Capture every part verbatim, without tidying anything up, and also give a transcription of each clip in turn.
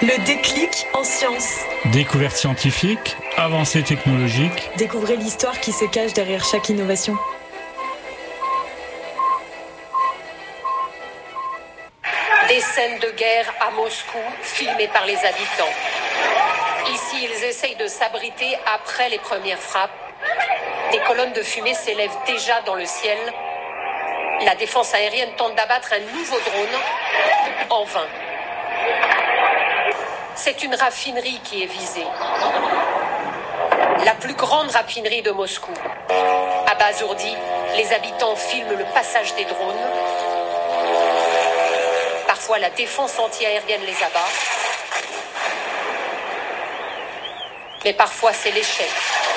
Le déclic en sciences. Découvertes scientifiques, avancées technologiques. Découvrez l'histoire qui se cache derrière chaque innovation. Des scènes de guerre à Moscou, filmées par les habitants. Ici, ils essayent de s'abriter après les premières frappes. Des colonnes de fumée s'élèvent déjà dans le ciel. La défense aérienne tente d'abattre un nouveau drone, en vain. C'est une raffinerie qui est visée. La plus grande raffinerie de Moscou. À Bazourdi, les habitants filment le passage des drones. Parfois, la défense anti-aérienne les abat. Mais parfois, c'est l'échec.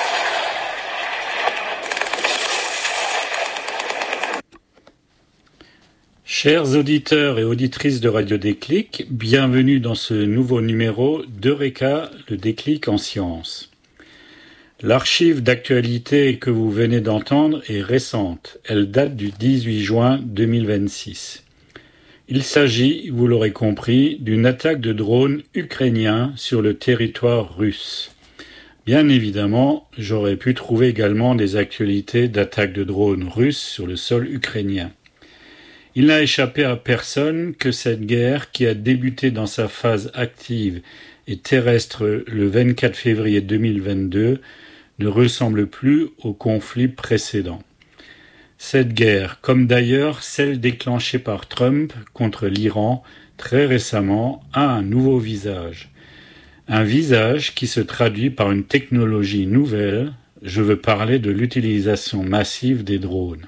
Chers auditeurs et auditrices de Radio Déclic, bienvenue dans ce nouveau numéro d'Eureka, le déclic en sciences. L'archive d'actualité que vous venez d'entendre est récente. Elle date du dix-huit juin deux mille vingt-six. Il s'agit, vous l'aurez compris, d'une attaque de drones ukrainiens sur le territoire russe. Bien évidemment, j'aurais pu trouver également des actualités d'attaques de drones russes sur le sol ukrainien. Il n'a échappé à personne que cette guerre, qui a débuté dans sa phase active et terrestre le vingt-quatre février deux mille vingt-deux, ne ressemble plus au conflit précédent. Cette guerre, comme d'ailleurs celle déclenchée par Trump contre l'Iran très récemment, a un nouveau visage. Un visage qui se traduit par une technologie nouvelle, je veux parler de l'utilisation massive des drones.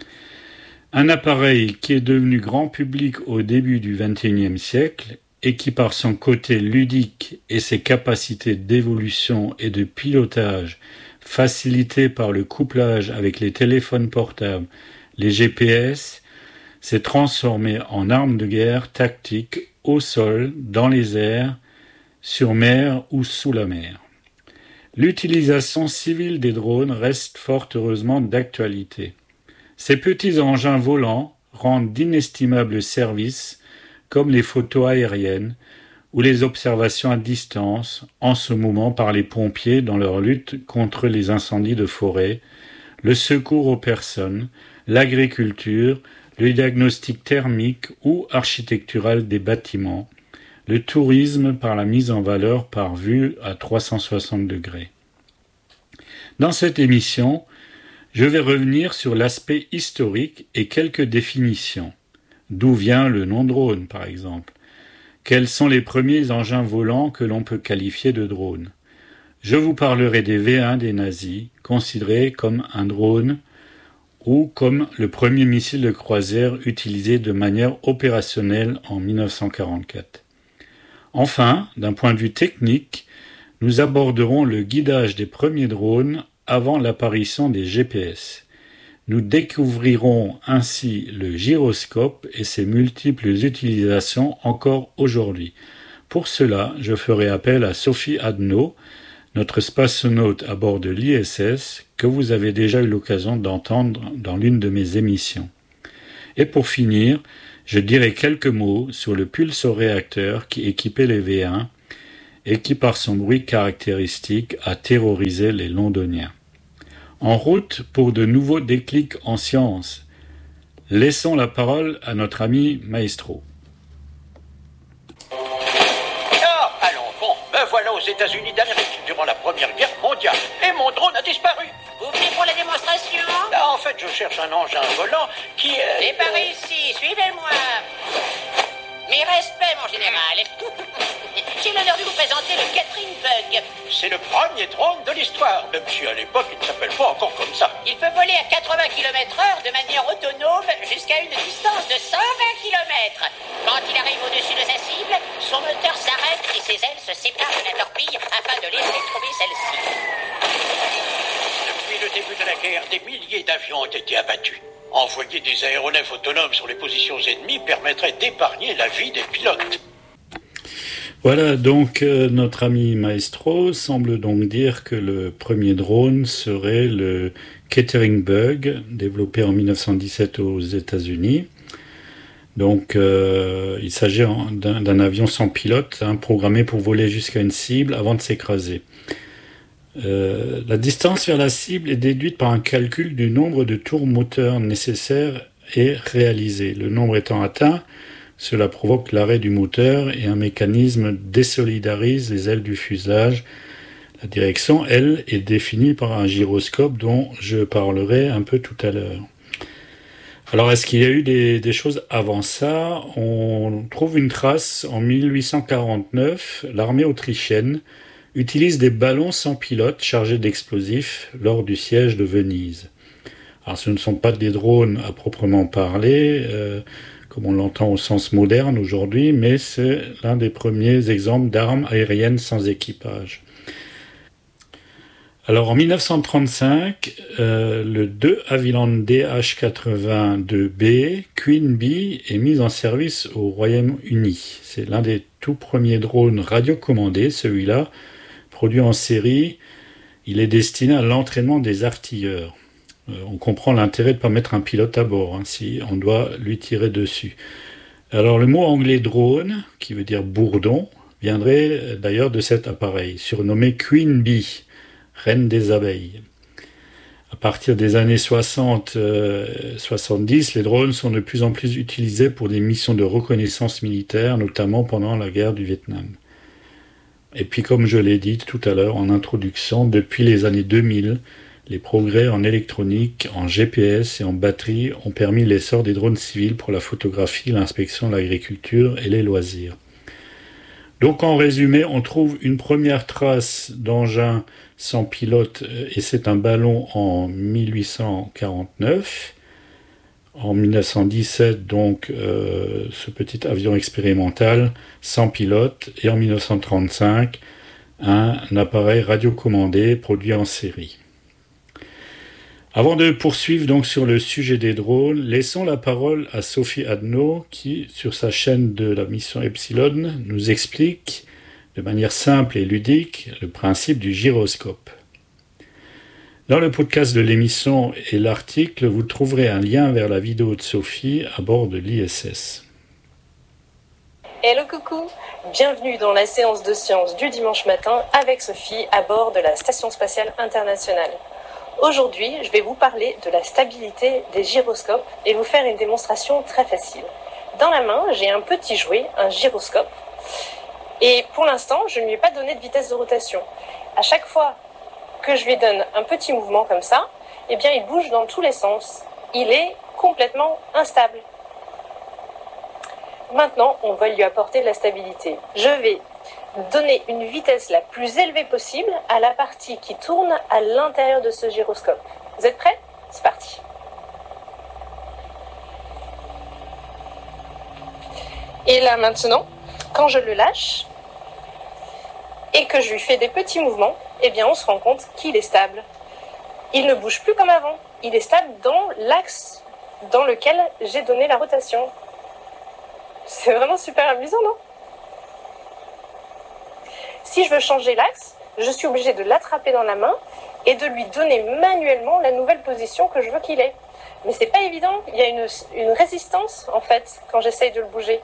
Un appareil qui est devenu grand public au début du vingt et unième siècle et qui, par son côté ludique et ses capacités d'évolution et de pilotage facilitées par le couplage avec les téléphones portables, les G P S, s'est transformé en arme de guerre tactique au sol, dans les airs, sur mer ou sous la mer. L'utilisation civile des drones reste fort heureusement d'actualité. Ces petits engins volants rendent d'inestimables services comme les photos aériennes ou les observations à distance en ce moment par les pompiers dans leur lutte contre les incendies de forêt, le secours aux personnes, l'agriculture, le diagnostic thermique ou architectural des bâtiments, le tourisme par la mise en valeur par vue à trois cent soixante degrés. Dans cette émission, je vais revenir sur l'aspect historique et quelques définitions. D'où vient le nom drone, par exemple? Quels sont les premiers engins volants que l'on peut qualifier de drones? Je vous parlerai des V un des nazis, considérés comme un drone, ou comme le premier missile de croisière utilisé de manière opérationnelle en dix-neuf cent quarante-quatre. Enfin, d'un point de vue technique, nous aborderons le guidage des premiers drones avant l'apparition des G P S. Nous découvrirons ainsi le gyroscope et ses multiples utilisations encore aujourd'hui. Pour cela, je ferai appel à Sophie Adno, notre spationaute à bord de l'I S S, que vous avez déjà eu l'occasion d'entendre dans l'une de mes émissions. Et pour finir, je dirai quelques mots sur le pulsoréacteur qui équipait les V un et qui, par son bruit caractéristique, a terrorisé les Londoniens. En route pour de nouveaux déclics en sciences. Laissons la parole à notre ami Maestro. Oh, allons, bon, me voilà aux États-Unis d'Amérique durant la Première Guerre mondiale et mon drone a disparu. Vous venez pour la démonstration? Là, en fait, je cherche un engin volant qui est... Et par ici, suivez-moi. Mes respects, mon général. J'ai l'honneur de vous présenter le Catherine Bug. C'est le premier drone de l'histoire, même si à l'époque il ne s'appelle pas encore comme ça. Il peut voler à quatre-vingts kilomètres heure de manière autonome jusqu'à une distance de cent vingt kilomètres. Quand il arrive au-dessus de sa cible, son moteur s'arrête et ses ailes se séparent de la torpille afin de laisser trouver celle-ci. Depuis le début de la guerre, des milliers d'avions ont été abattus. Envoyer des aéronefs autonomes sur les positions ennemies permettrait d'épargner la vie des pilotes. Voilà, donc euh, notre ami Maestro semble donc dire que le premier drone serait le Catherine Bug, développé en dix-neuf cent dix-sept aux États-Unis. Donc euh, il s'agit d'un, d'un avion sans pilote, hein, programmé pour voler jusqu'à une cible avant de s'écraser. Euh, la distance vers la cible est déduite par un calcul du nombre de tours moteurs nécessaires et réalisé. Le nombre étant atteint, cela provoque l'arrêt du moteur et un mécanisme désolidarise les ailes du fuselage. La direction, elle, est définie par un gyroscope dont je parlerai un peu tout à l'heure. Alors, est-ce qu'il y a eu des, des choses avant ça ? On trouve une trace en mille huit cent quarante-neuf. L'armée autrichienne utilise des ballons sans pilote chargés d'explosifs lors du siège de Venise. Alors, ce ne sont pas des drones à proprement parler, euh, comme on l'entend au sens moderne aujourd'hui, mais c'est l'un des premiers exemples d'armes aériennes sans équipage. Alors en dix-neuf cent trente-cinq, euh, le De Havilland D H quatre-vingt-deux B Queen Bee est mis en service au Royaume-Uni. C'est l'un des tout premiers drones radiocommandés, celui-là, produit en série. Il est destiné à l'entraînement des artilleurs. Euh, on comprend l'intérêt de ne pas mettre un pilote à bord, hein, si on doit lui tirer dessus. Alors le mot anglais drone, qui veut dire bourdon, viendrait d'ailleurs de cet appareil, surnommé Queen Bee, reine des abeilles. À partir des années soixante soixante-dix, les drones sont de plus en plus utilisés pour des missions de reconnaissance militaire, notamment pendant la guerre du Vietnam. Et puis, comme je l'ai dit tout à l'heure en introduction, depuis les années deux mille, les progrès en électronique, en G P S et en batterie ont permis l'essor des drones civils pour la photographie, l'inspection, l'agriculture et les loisirs. Donc en résumé, on trouve une première trace d'engin sans pilote, et c'est un ballon en mille huit cent quarante-neuf. En mille neuf cent dix-sept, donc, euh, ce petit avion expérimental sans pilote, et en mille neuf cent trente-cinq, un appareil radiocommandé produit en série. Avant de poursuivre donc sur le sujet des drones, laissons la parole à Sophie Adno qui, sur sa chaîne de la mission Epsilon, nous explique de manière simple et ludique le principe du gyroscope. Dans le podcast de l'émission et l'article, vous trouverez un lien vers la vidéo de Sophie à bord de l'I S S. Hello coucou, bienvenue dans la séance de sciences du dimanche matin avec Sophie à bord de la Station Spatiale Internationale. Aujourd'hui, je vais vous parler de la stabilité des gyroscopes et vous faire une démonstration très facile. Dans la main, j'ai un petit jouet, un gyroscope, et pour l'instant, je ne lui ai pas donné de vitesse de rotation. À chaque fois que je lui donne un petit mouvement comme ça, eh bien, il bouge dans tous les sens. Il est complètement instable. Maintenant, on va lui apporter de la stabilité. Je vais donner une vitesse la plus élevée possible à la partie qui tourne à l'intérieur de ce gyroscope. Vous êtes prêts ? C'est parti. Et là maintenant, quand je le lâche et que je lui fais des petits mouvements, eh bien on se rend compte qu'il est stable. Il ne bouge plus comme avant. Il est stable dans l'axe dans lequel j'ai donné la rotation. C'est vraiment super amusant, non ? Si je veux changer l'axe, je suis obligée de l'attraper dans la main et de lui donner manuellement la nouvelle position que je veux qu'il ait. Mais c'est pas évident, il y a une, une résistance en fait quand j'essaye de le bouger.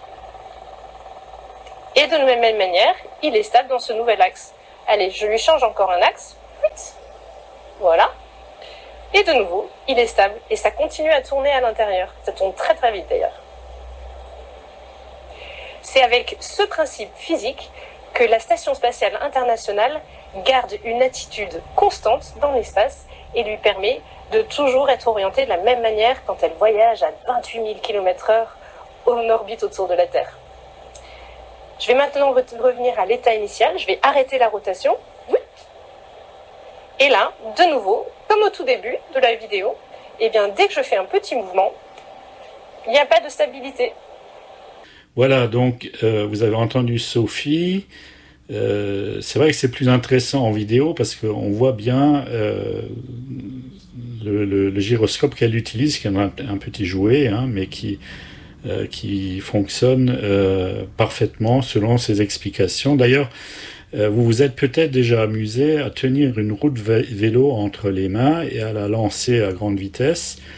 Et de la même manière, il est stable dans ce nouvel axe. Allez, je lui change encore un axe. Voilà. Et de nouveau, il est stable et ça continue à tourner à l'intérieur. Ça tourne très très vite d'ailleurs. C'est avec ce principe physique que la Station Spatiale Internationale garde une attitude constante dans l'espace et lui permet de toujours être orientée de la même manière quand elle voyage à vingt-huit mille kilomètres heure en orbite autour de la Terre. Je vais maintenant re- revenir à l'état initial, je vais arrêter la rotation. Et là, de nouveau, comme au tout début de la vidéo, eh bien, dès que je fais un petit mouvement, il n'y a pas de stabilité. Voilà, donc euh, vous avez entendu Sophie. Euh, c'est vrai que c'est plus intéressant en vidéo parce qu'on voit bien euh, le, le, le gyroscope qu'elle utilise, qui est un, un petit jouet, hein, mais qui, euh, qui fonctionne euh, parfaitement selon ses explications. D'ailleurs, euh, vous vous êtes peut-être déjà amusé à tenir une roue de vélo entre les mains et à la lancer à grande vitesse.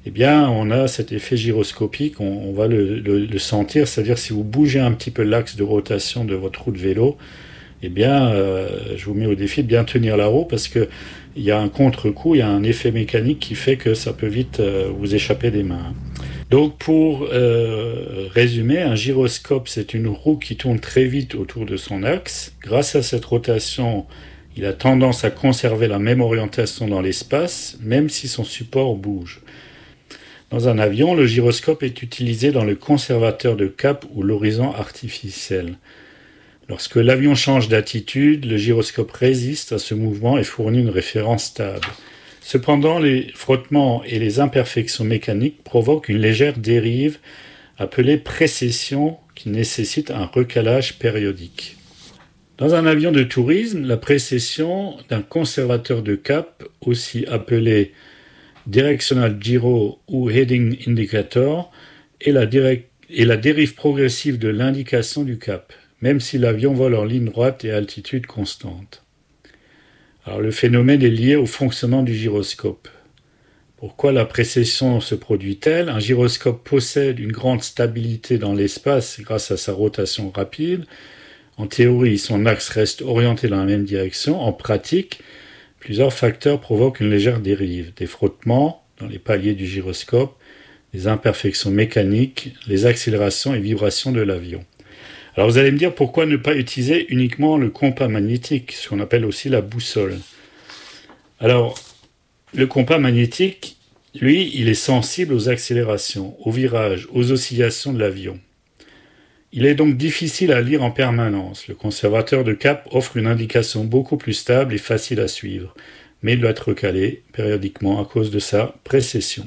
eh bien, on a cet effet gyroscopique, on, on va le, le, le sentir, c'est-à-dire si vous bougez un petit peu l'axe de rotation de votre roue de vélo, eh bien, euh, je vous mets au défi de bien tenir la roue, parce que il y a un contre-coup, il y a un effet mécanique qui fait que ça peut vite euh, vous échapper des mains. Donc, pour euh, résumer, un gyroscope, c'est une roue qui tourne très vite autour de son axe. Grâce à cette rotation, il a tendance à conserver la même orientation dans l'espace, même si son support bouge. Dans un avion, le gyroscope est utilisé dans le conservateur de cap ou l'horizon artificiel. Lorsque l'avion change d'attitude, le gyroscope résiste à ce mouvement et fournit une référence stable. Cependant, les frottements et les imperfections mécaniques provoquent une légère dérive appelée précession qui nécessite un recalage périodique. Dans un avion de tourisme, la précession d'un conservateur de cap, aussi appelé Directional Gyro ou Heading Indicator, est la, direct- est la dérive progressive de l'indication du cap, même si l'avion vole en ligne droite et à altitude constante. Alors, le phénomène est lié au fonctionnement du gyroscope. Pourquoi la précession se produit-elle ? Un gyroscope possède une grande stabilité dans l'espace grâce à sa rotation rapide. En théorie, son axe reste orienté dans la même direction. En pratique, plusieurs facteurs provoquent une légère dérive. Des frottements dans les paliers du gyroscope, des imperfections mécaniques, les accélérations et vibrations de l'avion. Alors vous allez me dire pourquoi ne pas utiliser uniquement le compas magnétique, ce qu'on appelle aussi la boussole. Alors, le compas magnétique, lui, il est sensible aux accélérations, aux virages, aux oscillations de l'avion. Il est donc difficile à lire en permanence. Le conservateur de cap offre une indication beaucoup plus stable et facile à suivre, mais il doit être recalé périodiquement à cause de sa précession.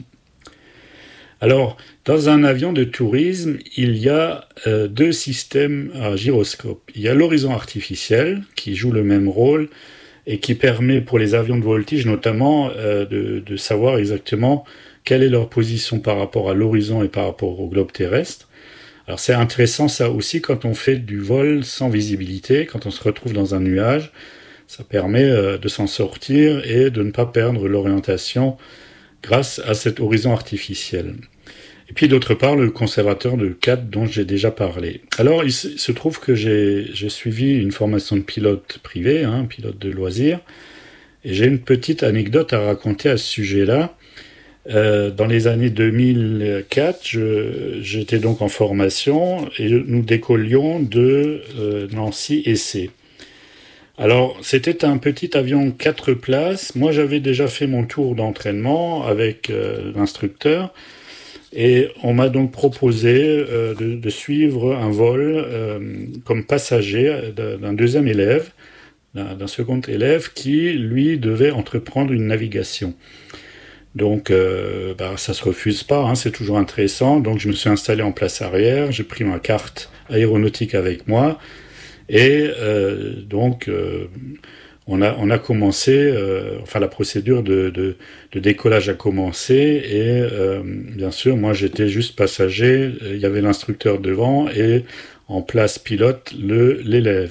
Alors, dans un avion de tourisme, il y a euh, deux systèmes à gyroscope. Il y a l'horizon artificiel, qui joue le même rôle, et qui permet pour les avions de voltige notamment euh, de, de savoir exactement quelle est leur position par rapport à l'horizon et par rapport au globe terrestre. Alors c'est intéressant ça aussi quand on fait du vol sans visibilité, quand on se retrouve dans un nuage, ça permet euh, de s'en sortir et de ne pas perdre l'orientation grâce à cet horizon artificiel. Et puis d'autre part, le conservateur de cap dont j'ai déjà parlé. Alors il se trouve que j'ai, j'ai suivi une formation de pilote privé, hein, pilote de loisirs, et j'ai une petite anecdote à raconter à ce sujet-là. Euh, dans les années deux mille quatre, je, j'étais donc en formation et nous décollions de euh, Nancy-Essé. Alors, c'était un petit avion quatre places. Moi, j'avais déjà fait mon tour d'entraînement avec euh, l'instructeur et on m'a donc proposé euh, de, de suivre un vol euh, comme passager d'un deuxième élève, d'un, d'un second élève qui, lui, devait entreprendre une navigation. Donc, euh, bah, ça se refuse pas, hein, c'est toujours intéressant. Donc, je me suis installé en place arrière, j'ai pris ma carte aéronautique avec moi. Et euh, donc, euh, on a on a commencé, euh, enfin la procédure de, de de décollage a commencé et euh, bien sûr, moi j'étais juste passager. Il y avait l'instructeur devant et en place pilote le l'élève.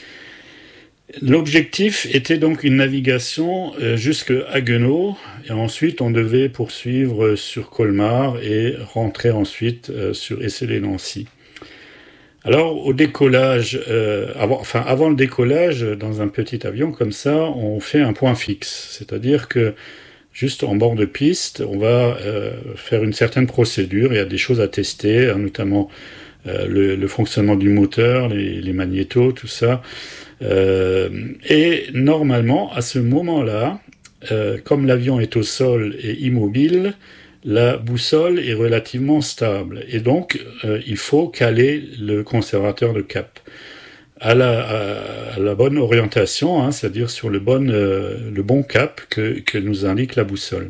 L'objectif était donc une navigation euh, jusqu'à Haguenau et ensuite on devait poursuivre sur Colmar et rentrer ensuite euh, sur Essé-les-Nancy. Alors, au décollage, euh, avant, enfin, avant le décollage, dans un petit avion comme ça, on fait un point fixe. C'est-à-dire que, juste en bord de piste, on va euh, faire une certaine procédure. Il y a des choses à tester, hein, notamment euh, le, le fonctionnement du moteur, les, les magnétos, tout ça. Euh, et normalement, à ce moment-là, euh, comme l'avion est au sol et immobile, la boussole est relativement stable et donc euh, il faut caler le conservateur de cap à la, à, à la bonne orientation, hein, c'est-à-dire sur le bon, euh, le bon cap que, que nous indique la boussole.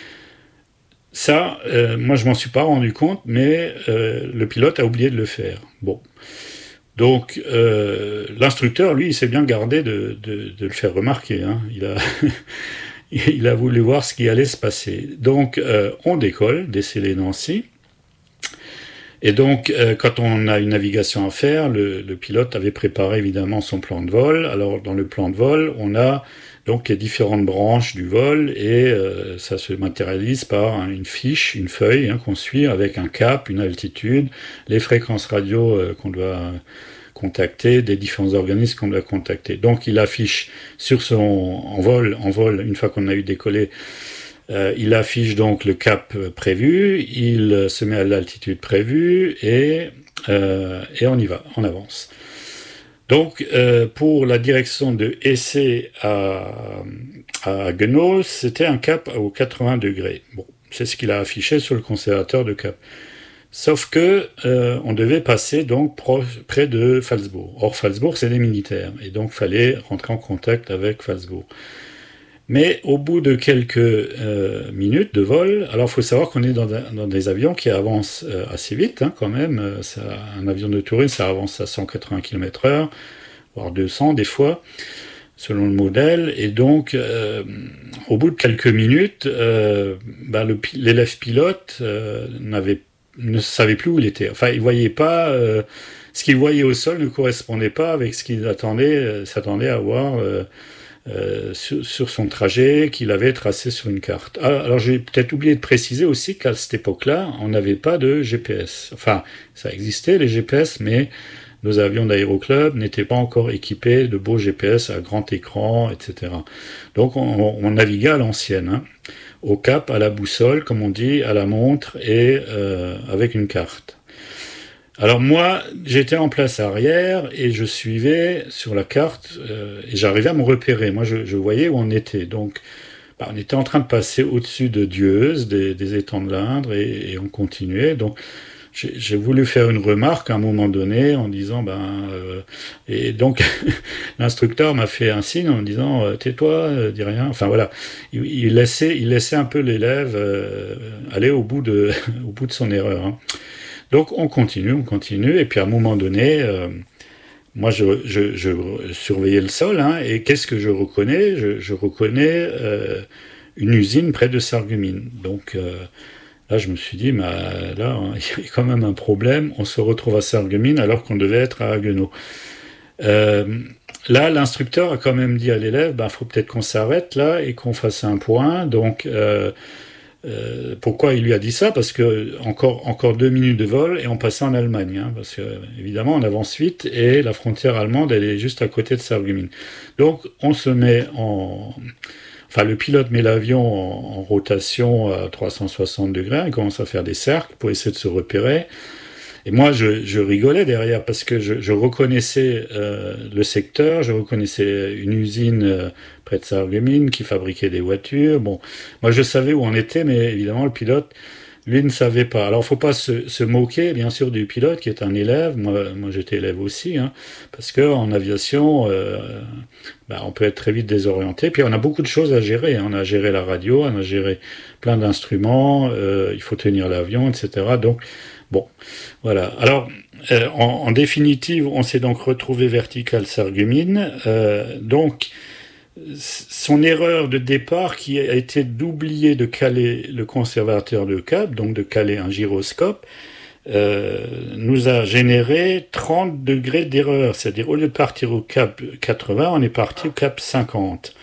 Ça, euh, moi je m'en suis pas rendu compte, mais euh, le pilote a oublié de le faire. Bon, donc euh, l'instructeur, lui, il s'est bien gardé de, de, de le faire remarquer. Hein. Il a Il a voulu voir ce qui allait se passer. Donc, euh, on décolle d'Essé-les-Nancy. Et donc, euh, quand on a une navigation à faire, le, le pilote avait préparé évidemment son plan de vol. Alors, dans le plan de vol, on a donc les différentes branches du vol et euh, ça se matérialise par hein, une fiche, une feuille hein, qu'on suit avec un cap, une altitude, les fréquences radio euh, qu'on doit contacter, des différents organismes qu'on doit contacter. Donc, il affiche sur son en vol, en vol, une fois qu'on a eu décollé. Euh, il affiche donc le cap prévu, il se met à l'altitude prévue et, euh, et on y va, on avance. Donc euh, pour la direction de Essé à, à Haguenau, c'était un cap aux quatre-vingts degrés. Bon, c'est ce qu'il a affiché sur le conservateur de cap. Sauf que euh, on devait passer donc pro, près de Phalsbourg. Or Phalsbourg, c'est des militaires et donc fallait rentrer en contact avec Phalsbourg. Mais au bout de quelques euh, minutes de vol, alors il faut savoir qu'on est dans, dans des avions qui avancent euh, assez vite hein, quand même. Ça, un avion de tourisme, ça avance à cent quatre-vingts kilomètres heure, voire deux cents des fois, selon le modèle. Et donc, euh, au bout de quelques minutes, euh, bah, le, l'élève pilote euh, n'avait, ne savait plus où il était. Enfin, il voyait pas... Euh, ce qu'il voyait au sol ne correspondait pas avec ce qu'il attendait, euh, s'attendait à voir... Euh, Euh, sur, sur son trajet qu'il avait tracé sur une carte. Alors j'ai peut-être oublié de préciser aussi qu'à cette époque-là, on n'avait pas de G P S. Enfin, ça existait les G P S, mais nos avions d'aéroclub n'étaient pas encore équipés de beaux G P S à grand écran, et cetera. Donc on, on naviguait à l'ancienne, hein, au cap, à la boussole, comme on dit, à la montre et euh, avec une carte. Alors moi, j'étais en place arrière et je suivais sur la carte euh, et j'arrivais à me repérer. Moi, je, je voyais où on était. Donc, bah, on était en train de passer au-dessus de Dieuze, des, des étangs de l'Indre et, et on continuait. Donc, j'ai, j'ai voulu faire une remarque à un moment donné en disant, ben, euh, et donc l'instructeur m'a fait un signe en me disant, euh, tais-toi, euh, dis rien. Enfin voilà, il, il laissait, il laissait un peu l'élève euh, aller au bout de, au bout de son erreur. Hein. Donc on continue, on continue, et puis à un moment donné, euh, moi je, je, je surveillais le sol, hein, et qu'est-ce que je reconnais ? Je, je reconnais euh, une usine près de Sarreguemines. Donc euh, là je me suis dit, bah, là il y a quand même un problème, on se retrouve à Sarreguemines alors qu'on devait être à Haguenau. Euh, là l'instructeur a quand même dit à l'élève, bah, faut peut-être qu'on s'arrête là et qu'on fasse un point, donc... Euh, Euh, pourquoi il lui a dit ça ? Parce que encore encore deux minutes de vol et on passait en Allemagne, hein, parce que évidemment on avance vite et la frontière allemande elle est juste à côté de Sarreguemines. Donc on se met en, enfin le pilote met l'avion en, en rotation à trois cent soixante degrés, il commence à faire des cercles pour essayer de se repérer. Et moi, je, je rigolais derrière parce que je, je reconnaissais euh, le secteur, je reconnaissais une usine euh, près de Sarreguemines qui fabriquait des voitures. Bon, moi, je savais où on était, mais évidemment, le pilote, lui, ne savait pas. Alors, faut pas se, se moquer, bien sûr, du pilote qui est un élève. Moi, moi j'étais élève aussi, hein, parce que en aviation, euh, bah, on peut être très vite désorienté. Puis, on a beaucoup de choses à gérer. Hein. On a géré la radio, on a géré plein d'instruments. Euh, il faut tenir l'avion, et cetera. Donc bon, voilà. Alors, euh, en, en définitive, on s'est donc retrouvé vertical Sarreguemines. Euh, donc, son erreur de départ, qui a été d'oublier de caler le conservateur de cap, donc de caler un gyroscope, euh, nous a généré trente degrés d'erreur. C'est-à-dire, au lieu de partir au cap quatre-vingts, on est parti au cap cinquante.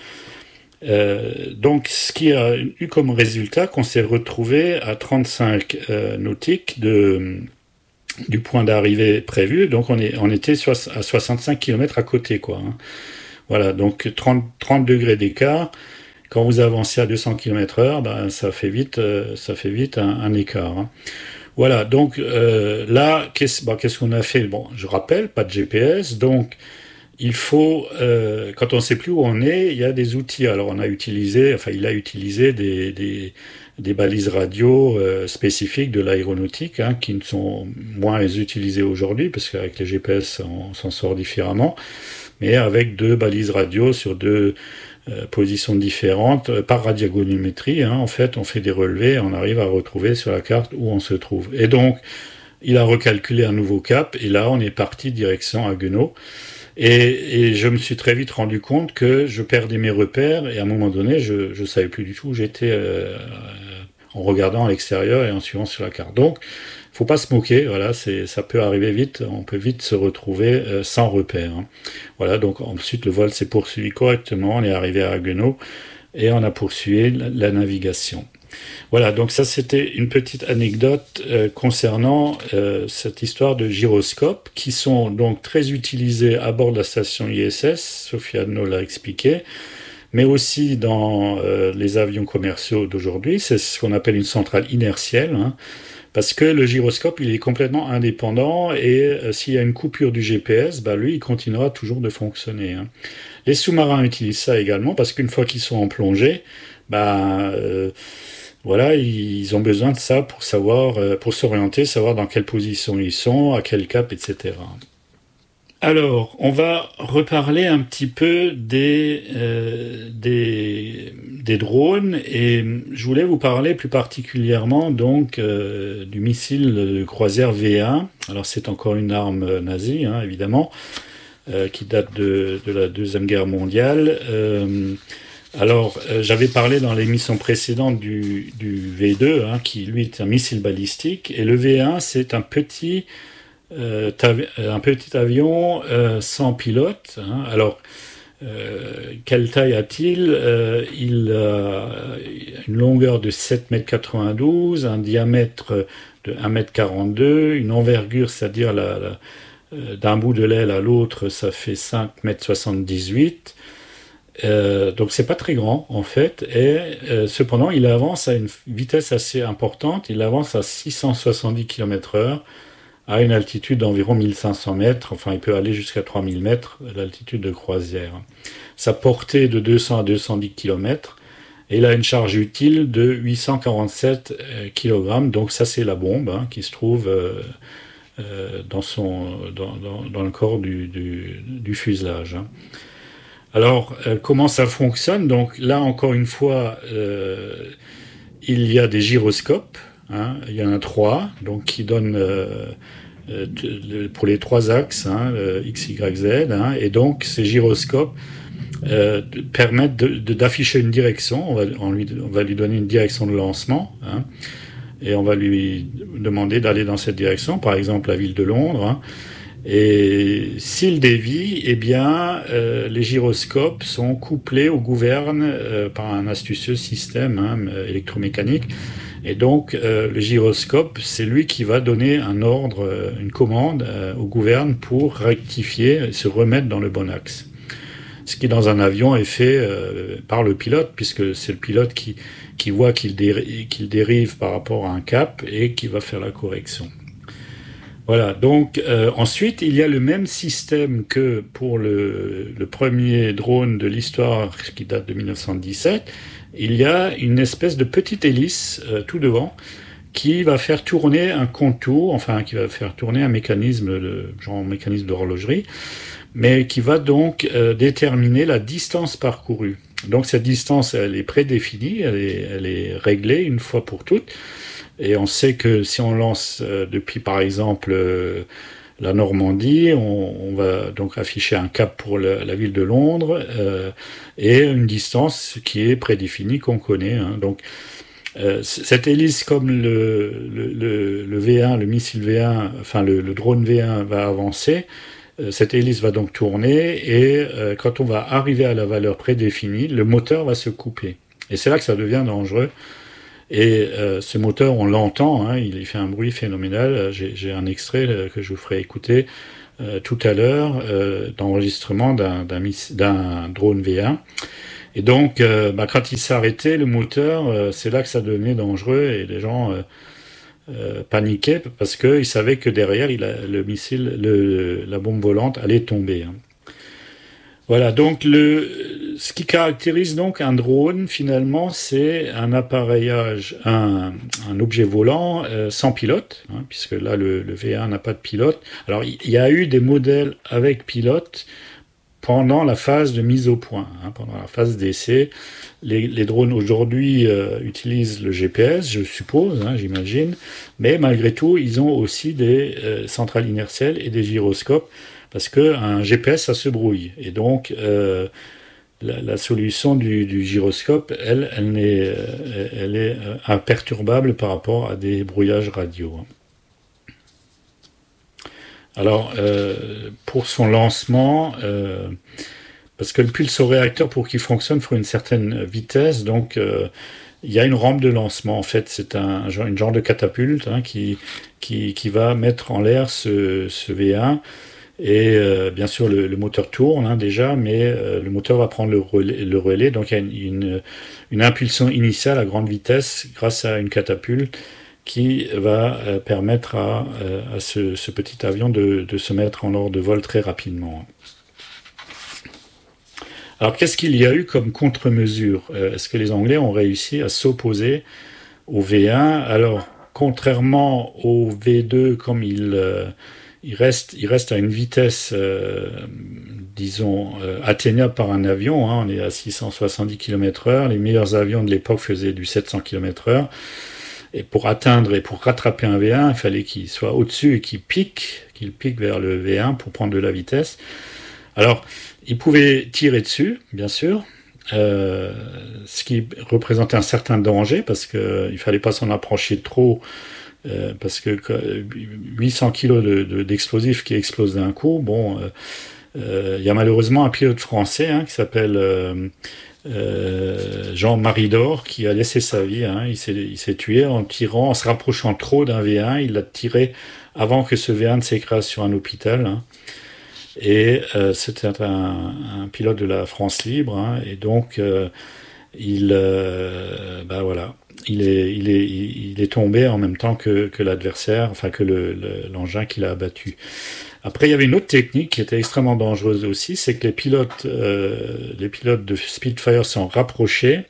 Euh, donc, ce qui a eu comme résultat qu'on s'est retrouvé à trente-cinq euh, nautiques de, du point d'arrivée prévu. Donc, on, est, on était so- à soixante-cinq kilomètres à côté, quoi. Hein. Voilà, donc trente, trente degrés d'écart. Quand vous avancez à deux cents kilomètres heure, ben, ça fait vite, euh, ça fait vite un, un écart. Hein. Voilà, donc euh, là, qu'est-ce, ben, qu'est-ce qu'on a fait ? Bon, je rappelle, pas de G P S, donc il faut, euh, quand on ne sait plus où on est, il y a des outils. Alors on a utilisé, enfin il a utilisé des, des, des balises radio euh, spécifiques de l'aéronautique, hein, qui ne sont moins utilisées aujourd'hui, parce qu'avec les G P S on s'en sort différemment, mais avec deux balises radio sur deux euh, positions différentes, euh, par radiogonimétrie, hein, en fait on fait des relevés, on arrive à retrouver sur la carte où on se trouve. Et donc il a recalculé un nouveau cap, et là on est parti direction Haguenau. Et, et je me suis très vite rendu compte que je perdais mes repères, et à un moment donné, je ne savais plus du tout où j'étais. Euh, en regardant à l'extérieur et en suivant sur la carte. Donc, faut pas se moquer, voilà, c'est, ça peut arriver vite, on peut vite se retrouver euh, sans repère. Hein. Voilà, donc ensuite le vol s'est poursuivi correctement, on est arrivé à Haguenau et on a poursuivi la, la navigation. Voilà, donc ça c'était une petite anecdote euh, concernant euh, cette histoire de gyroscopes qui sont donc très utilisés à bord de la station I S S, Sophie Adno l'a expliqué, mais aussi dans euh, les avions commerciaux d'aujourd'hui, c'est ce qu'on appelle une centrale inertielle, hein, parce que le gyroscope, il est complètement indépendant et euh, s'il y a une coupure du G P S, bah, lui, il continuera toujours de fonctionner. Hein. Les sous-marins utilisent ça également parce qu'une fois qu'ils sont en plongée, bah, euh, voilà, ils ont besoin de ça pour savoir, euh, pour s'orienter, savoir dans quelle position ils sont, à quel cap, et cetera. Alors, on va reparler un petit peu des, euh, des, des drones et je voulais vous parler plus particulièrement donc euh, du missile de croisière V un. Alors c'est encore une arme nazie, hein, évidemment, euh, qui date de, de la Deuxième Guerre mondiale. Euh, alors, euh, j'avais parlé dans l'émission précédente du, du V deux, hein, qui lui est un missile balistique, et le V un c'est un petit... Euh, un petit avion euh, sans pilote. Hein. Alors, euh, quelle taille a-t-il? euh, Il a une longueur de sept mètres quatre-vingt-douze, un diamètre de un mètre quarante-deux, une envergure, c'est-à-dire la, la, euh, d'un bout de l'aile à l'autre, ça fait cinq mètres soixante-dix-huit. Euh, donc c'est pas très grand en fait, et euh, cependant il avance à une vitesse assez importante, il avance à six cent soixante-dix kilomètres heure, à une altitude d'environ mille cinq cents mètres, enfin il peut aller jusqu'à trois mille mètres, l'altitude de croisière. Sa portée est de deux cents à deux cent dix kilomètres, et il a une charge utile de huit cent quarante-sept kilogrammes, donc ça c'est la bombe hein, qui se trouve euh, euh, dans, son, dans, dans, dans le corps du, du, du fuselage. Hein. Alors, euh, comment ça fonctionne? Donc là, encore une fois, euh, il y a des gyroscopes, hein, il y en a trois, donc qui donnent... Euh, pour les trois axes, hein, X, Y, Z, hein, et donc ces gyroscopes euh, permettent de, de, d'afficher une direction, on va, on, lui, on va lui donner une direction de lancement, hein, et on va lui demander d'aller dans cette direction, par exemple la ville de Londres, hein, et s'il dévie, eh bien, euh, les gyroscopes sont couplés aux gouvernes euh, par un astucieux système hein, électromécanique. Et donc, euh, le gyroscope, c'est lui qui va donner un ordre, euh, une commande euh, au gouverne pour rectifier et se remettre dans le bon axe. Ce qui, dans un avion, est fait euh, par le pilote, puisque c'est le pilote qui, qui voit qu'il, déri- qu'il dérive par rapport à un cap et qui va faire la correction. Voilà, donc euh, ensuite, il y a le même système que pour le, le premier drone de l'histoire qui date de dix-neuf cent dix-sept. Il y a une espèce de petite hélice euh, tout devant qui va faire tourner un contour, enfin qui va faire tourner un mécanisme, de, genre mécanisme d'horlogerie, mais qui va donc euh, déterminer la distance parcourue. Donc cette distance, elle est prédéfinie, elle est, elle est réglée une fois pour toutes, et on sait que si on lance euh, depuis par exemple euh, la Normandie, on, on va donc afficher un cap pour le, la ville de Londres euh, et une distance qui est prédéfinie, qu'on connaît. Hein. Donc, euh, cette hélice, comme le, le, le, le V un, le missile V un, enfin le, le drone V un va avancer, euh, cette hélice va donc tourner et euh, quand on va arriver à la valeur prédéfinie, le moteur va se couper. Et c'est là que ça devient dangereux. Et euh, ce moteur, on l'entend, hein, il fait un bruit phénoménal. J'ai, j'ai un extrait euh, que je vous ferai écouter euh, tout à l'heure euh, d'enregistrement d'un, d'un, d'un drone V un. Et donc, euh, bah, quand il s'est arrêté, le moteur, euh, c'est là que ça devenait dangereux et les gens euh, euh, paniquaient parce qu'ils savaient que derrière, il a, le missile, le, la bombe volante allait tomber. Hein. Voilà, donc le, ce qui caractérise donc un drone, finalement, c'est un appareillage, un, un objet volant euh, sans pilote, hein, puisque là, le, le V un n'a pas de pilote. Alors, il y, y a eu des modèles avec pilote pendant la phase de mise au point, hein, pendant la phase d'essai. Les, les drones aujourd'hui euh, utilisent le G P S, je suppose, hein, j'imagine, mais malgré tout, ils ont aussi des euh, centrales inertielles et des gyroscopes, parce qu'un G P S, ça se brouille. Et donc, euh, la, la solution du, du gyroscope, elle, elle, n'est, elle est imperturbable par rapport à des brouillages radio. Alors, euh, pour son lancement, euh, parce que le pulsoréacteur, pour qu'il fonctionne, il faut une certaine vitesse, donc euh, il y a une rampe de lancement. En fait, c'est un, une genre de catapulte hein, qui, qui, qui va mettre en l'air ce, ce V un. Et euh, bien sûr, le, le moteur tourne hein, déjà, mais euh, le moteur va prendre le relais, le relais. Donc il y a une, une, une impulsion initiale à grande vitesse grâce à une catapulte qui va euh, permettre à, euh, à ce, ce petit avion de, de se mettre en ordre de vol très rapidement. Alors qu'est-ce qu'il y a eu comme contre-mesure ? euh, Est-ce que les Anglais ont réussi à s'opposer au V un ? Alors, contrairement au V deux, comme il... Euh, Il reste, il reste à une vitesse, euh, disons, euh, atteignable par un avion. Hein, on est à six cent soixante-dix kilomètres heure. Les meilleurs avions de l'époque faisaient du sept cents kilomètres heure. Et pour atteindre et pour rattraper un V un, il fallait qu'il soit au-dessus et qu'il pique, qu'il pique vers le V un pour prendre de la vitesse. Alors, il pouvait tirer dessus, bien sûr, euh, ce qui représentait un certain danger parce qu'il ne fallait pas s'en approcher trop. Euh, parce que huit cents kilos de, de, d'explosifs qui explosent d'un coup, bon, il euh, euh, y a malheureusement un pilote français hein, qui s'appelle euh, euh, Jean Maridor qui a laissé sa vie. Hein, il, s'est, il s'est tué en tirant, en se rapprochant trop d'un V un. Il l'a tiré avant que ce V un ne s'écrase sur un hôpital. Hein, et euh, c'était un, un pilote de la France libre. Hein, et donc, euh, il, euh, bah voilà. Il est, il, est, il est tombé en même temps que, que l'adversaire, enfin que le, le, l'engin qu'il a abattu. Après, il y avait une autre technique qui était extrêmement dangereuse aussi, c'est que les pilotes, euh, les pilotes de Spitfire sont rapprochés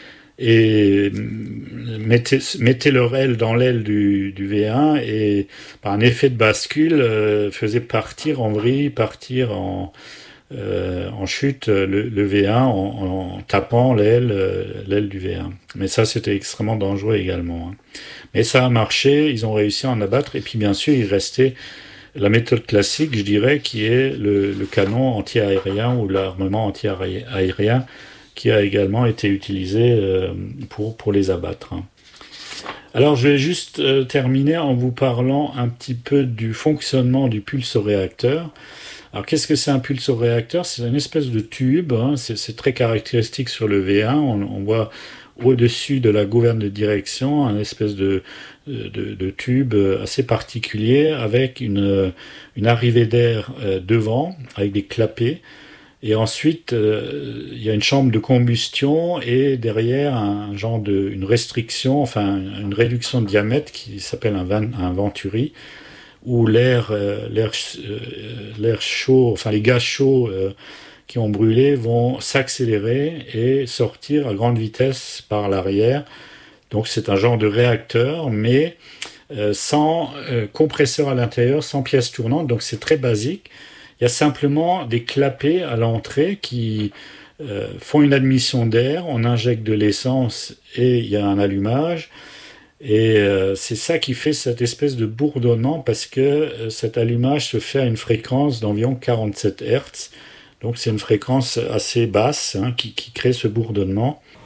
et mettaient, mettaient leur aile dans l'aile du, du V un et par un effet de bascule euh, faisaient partir en vrille, partir en... Euh, en chute le, le V un en, en tapant l'aile, euh, l'aile du V un. Mais ça, c'était extrêmement dangereux également. Hein. Mais ça a marché, ils ont réussi à en abattre. Et puis, bien sûr, il restait la méthode classique, je dirais, qui est le, le canon anti-aérien ou l'armement anti-aérien qui a également été utilisé euh, pour, pour les abattre. Hein. Alors, je vais juste euh, terminer en vous parlant un petit peu du fonctionnement du pulsoréacteur. Alors, qu'est-ce que c'est un pulsoréacteur ? C'est une espèce de tube, hein, c'est, c'est très caractéristique sur le V un. On, on voit au-dessus de la gouverne de direction un espèce de, de, de tube assez particulier avec une, une arrivée d'air euh, devant, avec des clapets. Et ensuite, euh, il y a une chambre de combustion et derrière un genre de, une restriction, enfin une réduction de diamètre qui s'appelle un, van, un venturi, où l'air, euh, l'air, euh, l'air chaud, enfin les gaz chauds euh, qui ont brûlé vont s'accélérer et sortir à grande vitesse par l'arrière. Donc c'est un genre de réacteur, mais euh, sans euh, compresseur à l'intérieur, sans pièces tournantes, donc c'est très basique. Il y a simplement des clapets à l'entrée qui euh, font une admission d'air, on injecte de l'essence et il y a un allumage. Et euh, c'est ça qui fait cette espèce de bourdonnement parce que euh, cet allumage se fait à une fréquence d'environ quarante-sept hertz. Donc c'est une fréquence assez basse hein, qui, qui crée ce bourdonnement.